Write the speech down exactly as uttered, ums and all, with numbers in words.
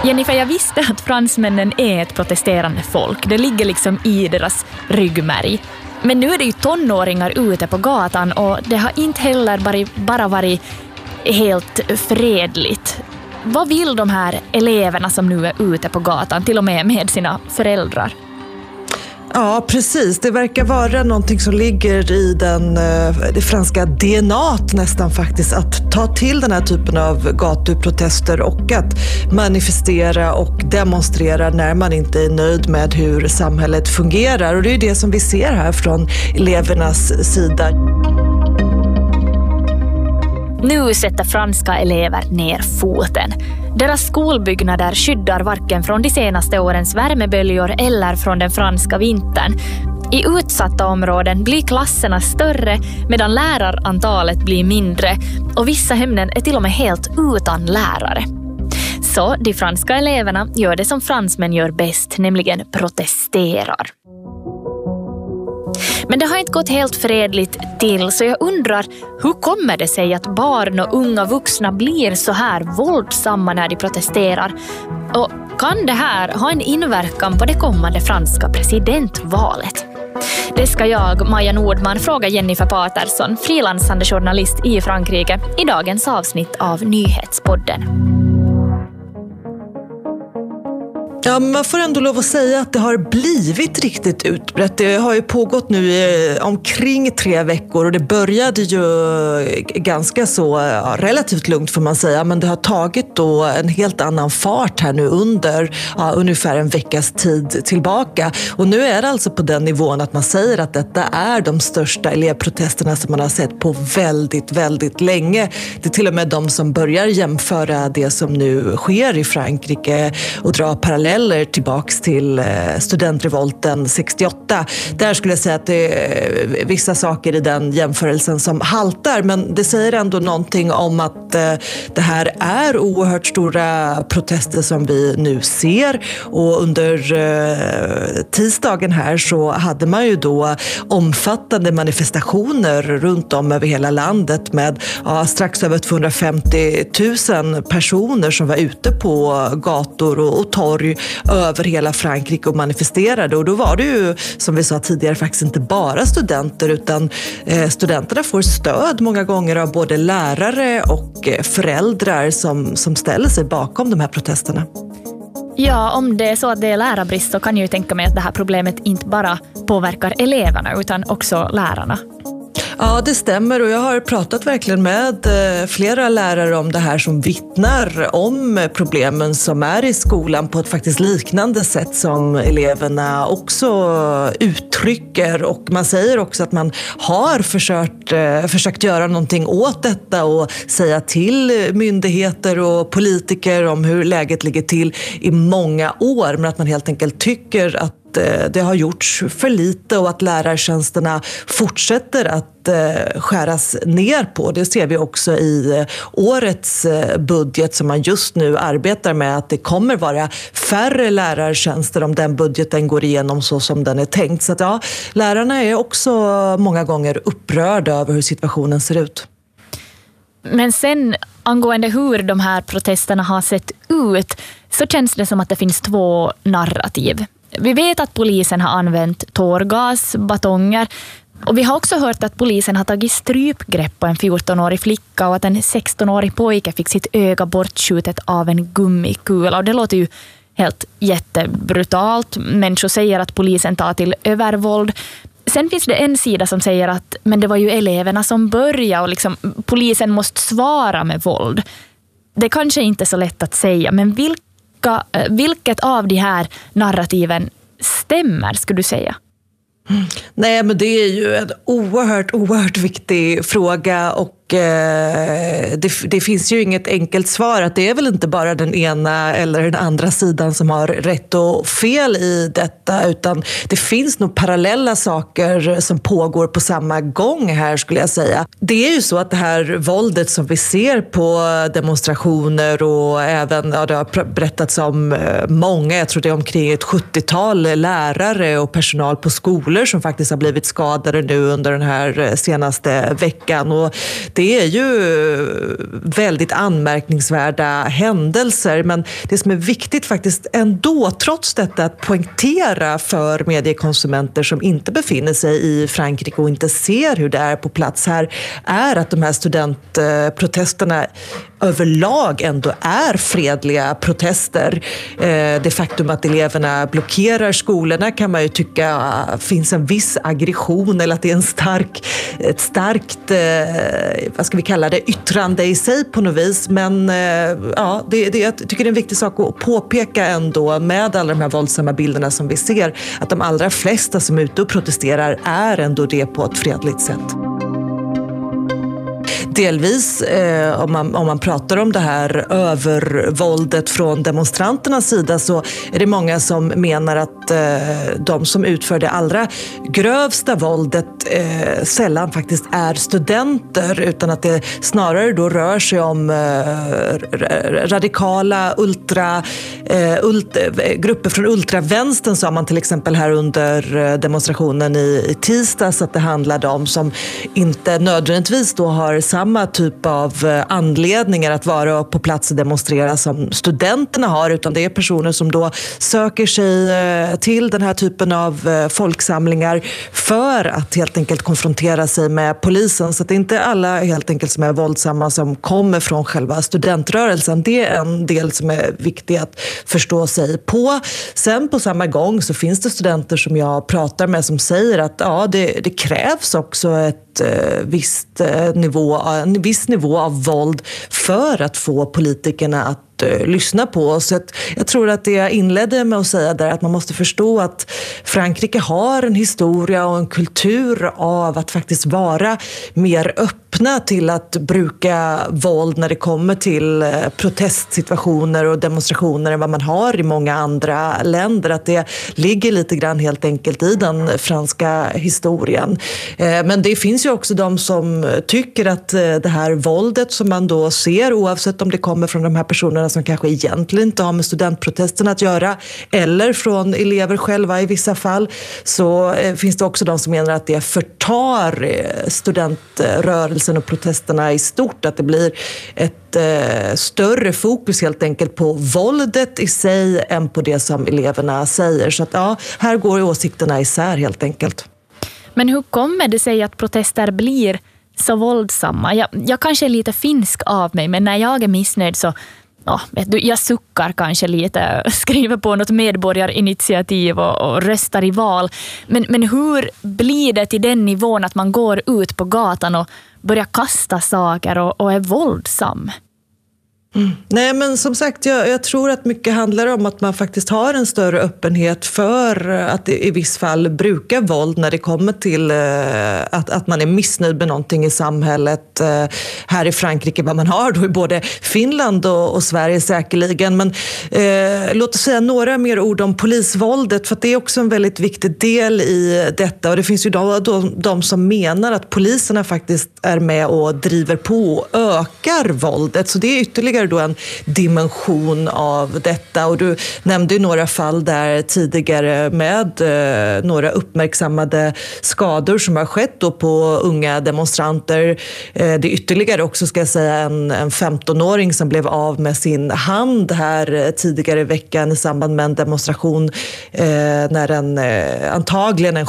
Jennifer, jag visste att fransmännen är ett protesterande folk. Det ligger liksom i deras ryggmärg. Men nu är det ju tonåringar ute på gatan och det har inte heller bara varit helt fredligt. Vad vill de här eleverna som nu är ute på gatan, till och med med sina föräldrar? Ja, precis. Det verkar vara någonting som ligger i den, det franska D N A:t nästan faktiskt, att ta till den här typen av gatuprotester och att manifestera och demonstrera när man inte är nöjd med hur samhället fungerar. Och det är det som vi ser här från elevernas sida. Nu sätter franska elever ner foten. Deras skolbyggnader skyddar varken från de senaste årens värmeböljor eller från den franska vintern. I utsatta områden blir klasserna större medan lärarantalet blir mindre och vissa ämnen är till och med helt utan lärare. Så de franska eleverna gör det som fransmän gör bäst, nämligen protesterar. Men det har inte gått helt fredligt till, så jag undrar, hur kommer det sig att barn och unga vuxna blir så här våldsamma när de protesterar? Och kan det här ha en inverkan på det kommande franska presidentvalet? Det ska jag, Maja Nordman, fråga Jennifer Paterson, frilansande journalist i Frankrike, i dagens avsnitt av Nyhetspodden. Ja, man får ändå lov att säga att det har blivit riktigt utbrett. Det har ju pågått nu i omkring tre veckor och det började ju ganska så ja, relativt lugnt får man säga, men det har tagit då en helt annan fart här nu under ja, ungefär en veckas tid tillbaka. Och nu är det alltså på den nivån att man säger att detta är de största elevprotesterna som man har sett på väldigt, väldigt länge. Det är till och med de som börjar jämföra det som nu sker i Frankrike och dra paralleller eller tillbaks till studentrevolten sextioåtta. Där skulle jag säga att det är vissa saker i den jämförelsen som haltar, men det säger ändå någonting om att det här är oerhört stora protester som vi nu ser. Och under tisdagen här så hade man ju då omfattande manifestationer runt om över hela landet med ja, strax över tvåhundrafemtio tusen personer som var ute på gator och, och torg över hela Frankrike och manifesterade. Och då var det ju, som vi sa tidigare, faktiskt inte bara studenter, utan eh, studenterna får stöd många gånger av både lärare och eh, föräldrar som, som ställer sig bakom de här protesterna. Ja, om det är så att det är lärarbrist så kan jag ju tänka mig att det här problemet inte bara påverkar eleverna utan också lärarna. Ja, det stämmer och jag har pratat verkligen med flera lärare om det här som vittnar om problemen som är i skolan på ett faktiskt liknande sätt som eleverna också uttrycker. Och man säger också att man har försökt, försökt göra någonting åt detta och säga till myndigheter och politiker om hur läget ligger till i många år, men att man helt enkelt tycker att det har gjorts för lite och att lärartjänsterna fortsätter att skäras ner på. Det ser vi också i årets budget som man just nu arbetar med, att det kommer vara färre lärartjänster om den budgeten går igenom så som den är tänkt. Så att ja, lärarna är också många gånger upprörda över hur situationen ser ut. Men sen angående hur de här protesterna har sett ut så känns det som att det finns två narrativ. Vi vet att polisen har använt tårgas, batonger och vi har också hört att polisen har tagit strypgrepp på en fjortonårig flicka och att en sextonårig pojke fick sitt öga bortskjutet av en gummikula. Och det låter ju helt jättebrutalt. Människor säger att polisen tar till övervåld. Sen finns det en sida som säger att men det var ju eleverna som började och liksom, polisen måste svara med våld. Det kanske inte är så lätt att säga, men vilka Vilket av de här narrativen stämmer, skulle du säga? Mm. Nej, men det är ju en oerhört, oerhört viktig fråga och Det, det finns ju inget enkelt svar att det är väl inte bara den ena eller den andra sidan som har rätt och fel i detta, utan det finns nog parallella saker som pågår på samma gång här, skulle jag säga. Det är ju så att det här våldet som vi ser på demonstrationer och även, ja, det har berättats om många, jag tror det är omkring ett sjuttiotal lärare och personal på skolor som faktiskt har blivit skadade nu under den här senaste veckan, och det det är ju väldigt anmärkningsvärda händelser, men det som är viktigt faktiskt ändå, trots detta, att poängtera för mediekonsumenter som inte befinner sig i Frankrike och inte ser hur det är på plats här, är att de här studentprotesterna överlag ändå är fredliga protester. Det faktum att eleverna blockerar skolorna kan man ju tycka finns en viss aggression, eller att det är en stark, ett starkt, vad ska vi kalla det, yttrande i sig på något vis. Men ja, det, det, jag tycker det är en viktig sak att påpeka ändå med alla de här våldsamma bilderna som vi ser, att de allra flesta som är ute och protesterar är ändå det på ett fredligt sätt. Delvis, eh, om, man, om man pratar om det här övervåldet från demonstranternas sida, så är det många som menar att eh, de som utför det allra grövsta våldet eh, sällan faktiskt är studenter, utan att det snarare då rör sig om eh, radikala ultra, eh, ult, grupper från ultravänstern, sa man till exempel här under demonstrationen i, i tisdags att det handlade om, som inte nödvändigtvis då har samma typ av anledningar att vara på plats och demonstrera som studenterna har, utan det är personer som då söker sig till den här typen av folksamlingar för att helt enkelt konfrontera sig med polisen. Så att det är inte alla helt enkelt som är våldsamma som kommer från själva studentrörelsen. Det är en del som är viktig att förstå sig på. Sen på samma gång så finns det studenter som jag pratar med som säger att ja, det, det krävs också ett visst nivå, en viss nivå av våld för att få politikerna att lyssna på oss. Så jag tror att det jag inledde med att säga där, att man måste förstå att Frankrike har en historia och en kultur av att faktiskt vara mer öppna till att bruka våld när det kommer till protestsituationer och demonstrationer än vad man har i många andra länder. Att det ligger lite grann helt enkelt i den franska historien. Men det finns ju också de som tycker att det här våldet som man då ser, oavsett om det kommer från de här personerna som kanske egentligen inte har med studentprotesten att göra, eller från elever själva i vissa fall, så finns det också de som menar att det förtar studentrörelsen och protesterna i stort, att det blir ett eh, större fokus helt enkelt på våldet i sig än på det som eleverna säger. Så att ja, här går åsikterna isär helt enkelt. Men hur kommer det sig att protester blir så våldsamma? Jag, jag kanske är lite finsk av mig, men när jag är missnöjd så ja, vet du, jag suckar kanske lite, skriver på något medborgarinitiativ och, och röstar i val. Men, men hur blir det till den nivån att man går ut på gatan och börjar kasta saker och, och är våldsam? Mm. Nej, men som sagt, jag, jag tror att mycket handlar om att man faktiskt har en större öppenhet för att i viss fall bruka våld när det kommer till eh, att, att man är missnöjd med någonting i samhället. Eh, här i Frankrike, vad man har då i både Finland och, och Sverige säkerligen. Men eh, låt oss säga några mer ord om polisvåldet, för att det är också en väldigt viktig del i detta. Och det finns ju då, då, de som menar att poliserna faktiskt är med och driver på och ökar våldet. Så det är ytterligare då en dimension av detta, och du nämnde ju några fall där tidigare med eh, några uppmärksammade skador som har skett då på unga demonstranter. Eh, det är ytterligare också, ska jag säga, en, en femtonåring som blev av med sin hand här tidigare i veckan i samband med en demonstration eh, när en, eh, antagligen en